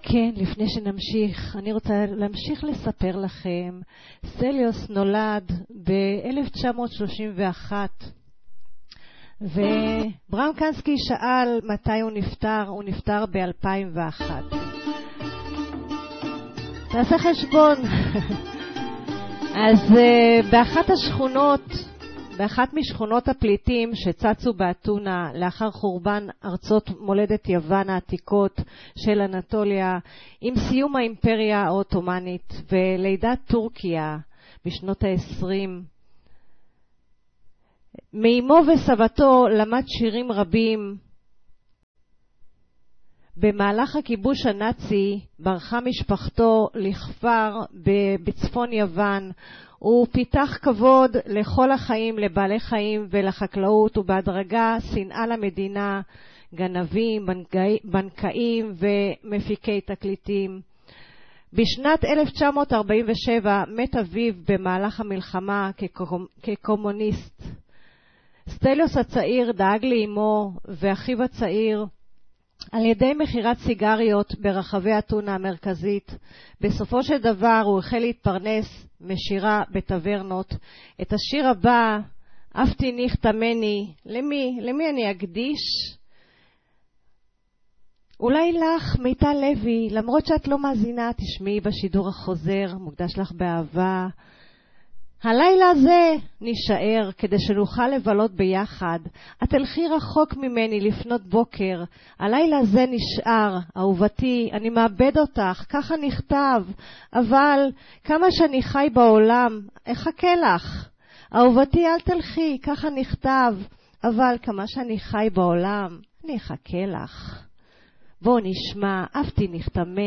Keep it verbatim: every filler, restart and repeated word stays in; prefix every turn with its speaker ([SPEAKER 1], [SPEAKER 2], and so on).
[SPEAKER 1] כן, לפני שנמשיך, אני רוצה להמשיך לספר לכם. סטליוס נולד ב-אלף תשע מאות שלושים ואחת, וברם קנסקי שאל מתי הוא נפטר. הוא נפטר ב-אלפיים ואחת. תעשה חשבון. אז uh, באחת השכונות, באחת משכונות הפליטים שצצו באתונה לאחר חורבן ארצות מולדת יוון העתיקות של אנטוליה, עם סיום האימפריה האוטומנית ולידת טורקיה בשנות ה-עשרים, מאמו וסבתו למד שירים רבים. במהלך הכיבוש הנאצי ברחה משפחתו לכפר בצפון יוון. הוא פיתח כבוד לכל החיים, לבעלי חיים ולחקלאות, ובהדרגה שנאה למדינה, גנבים, בנקאים ומפיקי תקליטים. בשנת אלף תשע מאות ארבעים ושבע מת אביו במהלך המלחמה כקומוניסט. סטליוס הצעיר דאג לאמו ואחיו הצעיר על ידי מחירת סיגריות ברחבי אתונה המרכזית. בסופו של דבר הוא החל להתפרנס משירה בטברנות. את השיר הבא, אהבתי ניחתא מני, למי? למי אני אקדיש? אולי לך, מיטל לוי, למרות שאת לא מאזינה, תשמעי בשידור החוזר, מוקדש לך באהבה. הלילה הזה נשאר כדי שנוכל לבלות ביחד. את תלכי רחוק ממני לפנות בוקר. הלילה הזה נשאר, אהובתי, אני מאבד אותך, ככה נכתב. אבל כמה שאני חי בעולם, אחכה לך. אהובתי, אל תלכי, ככה נכתב. אבל כמה שאני חי בעולם, אני אחכה לך. בואו נשמע, אהבתי ניחתא מני.